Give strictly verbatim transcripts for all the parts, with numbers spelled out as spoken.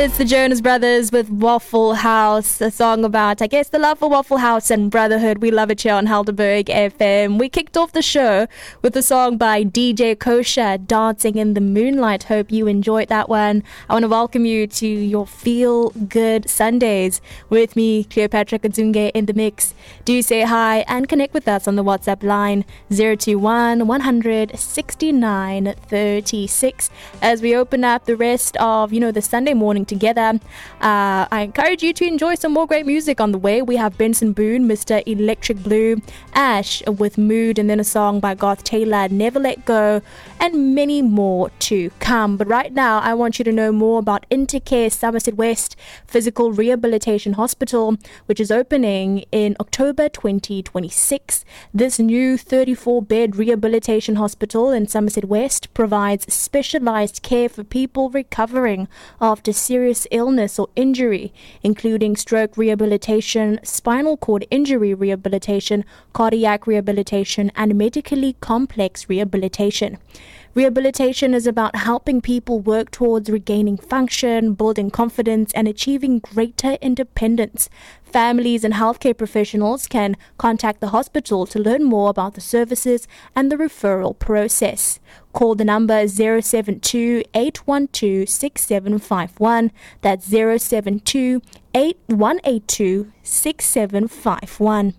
It's the Jonas Brothers with Waffle House, a song about, I guess, the love for Waffle House and brotherhood. We love it here on Helderberg F M. We kicked off the show with a song by D J Kosha, Dancing in the Moonlight. Hope you enjoyed that one. I want to welcome you to your Feel Good Sundays with me, Cleopatra Kadzunge, in the mix. Do say hi and connect with us on the WhatsApp line zero two one, one hundred, sixty-nine thirty-six as we open up the rest of, you know, the Sunday morning together. Uh, I encourage you to enjoy some more great music on the way. We have Benson Boone, Mister Electric Blue, Ash with Mood, and then a song by Garth Taylor, Never Let Go, and many more to come. But right now, I want you to know more about Intercare Somerset West Physical Rehabilitation Hospital, which is opening in October twenty twenty-six. This new thirty-four bed rehabilitation hospital in Somerset West provides specialized care for people recovering after serious illness or injury, including stroke rehabilitation, spinal cord injury rehabilitation, cardiac rehabilitation, and medically complex rehabilitation. Rehabilitation is about helping people work towards regaining function, building confidence, and achieving greater independence. Families and healthcare professionals can contact the hospital to learn more about the services and the referral process. Call the number zero seven two, eight one two, six seven five one. That's zero seven two, eight one eight two, six seven five one.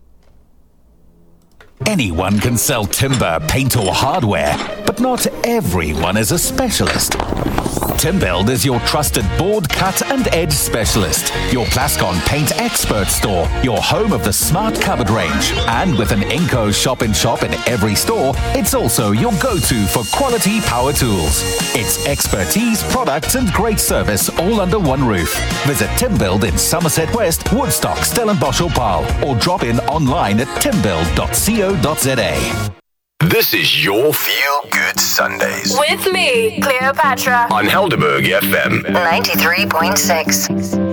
Anyone can sell timber, paint or hardware, but not everyone is a specialist. Timbuild is your trusted board, cut and edge specialist, your Plascon paint expert store, your home of the smart cupboard range. And with an Inco shop-in-shop in every store, it's also your go-to for quality power tools. It's expertise, products and great service all under one roof. Visit Timbuild in Somerset West, Woodstock, Stellenbosch or Paarl, or drop in online at timbuild dot co dot za. This is your Feel Good Sundays. With me, Cleopatra. On Helderberg F M. ninety-three point six.